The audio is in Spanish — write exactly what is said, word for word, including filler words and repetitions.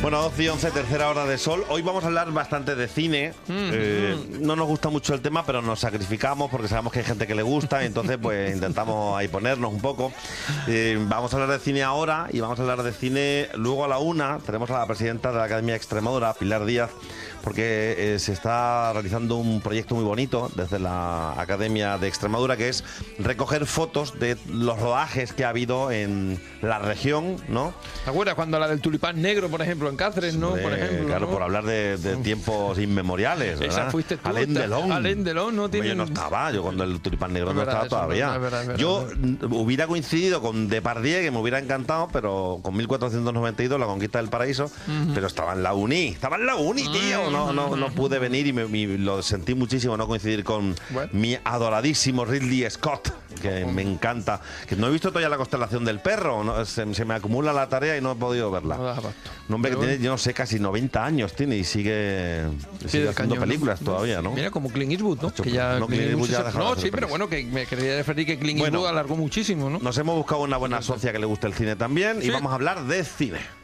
Bueno, doce y once, tercera hora de sol. Hoy vamos a hablar bastante de cine. Mm, eh, mm. No nos gusta mucho el tema, pero nos sacrificamos porque sabemos que hay gente que le gusta. Y entonces, pues intentamos ahí ponernos un poco. Eh, vamos a hablar de cine ahora y vamos a hablar de cine luego a la una. Tenemos a la presidenta de la Academia de Extremadura, Pilar Díaz, porque eh, se está realizando un proyecto muy bonito desde la Academia de Extremadura, que es recoger fotos de los rodajes que ha habido en la región, ¿no? ¿Te acuerdas cuando la del tulipán negro, por ejemplo, en Cáceres, no? Eh, Por ejemplo, claro, ¿no? por hablar de, de tiempos inmemoriales, ¿verdad? Esa fuiste tú. Alain Delon. Alain Delon, ¿no? Yo no estaba, yo cuando el tulipán negro Es no verdad, estaba todavía. es verdad, es verdad, yo es verdad. hubiera coincidido con Depardieu, que me hubiera encantado, pero con mil cuatrocientos noventa y dos, La conquista del paraíso, uh-huh. pero estaba en la uni, estaba en la uni, tío. No, no, no pude venir y, me, y lo sentí muchísimo no coincidir con bueno. mi adoradísimo Ridley Scott, que me encanta. Que no he visto todavía La constelación del perro, ¿no? se, se me acumula la tarea y no he podido verla. Un hombre que tiene, yo no sé, casi noventa años tiene y sigue, sí, sigue haciendo cañón, películas ¿no? todavía, ¿no? Mira, como Clint Eastwood, ¿no? Que ya no, Clint Eastwood ya ha dejado no de sí, hacer pero bueno, que me quería referir que Clint Eastwood bueno, alargó muchísimo, ¿no? Nos hemos buscado una buena socia que le guste el cine también, sí. Y vamos a hablar de cine.